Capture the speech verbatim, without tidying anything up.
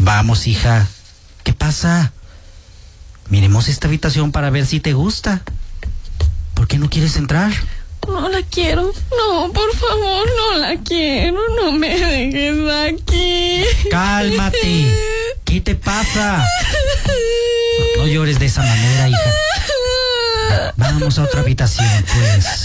Vamos, hija. ¿Qué pasa? Miremos esta habitación para ver si te gusta. ¿Por qué no quieres entrar? No la quiero. No, por favor, no la quiero. No me dejes aquí. Cálmate. ¿Qué te pasa? No, no llores de esa manera, hija. Vamos a otra habitación, pues.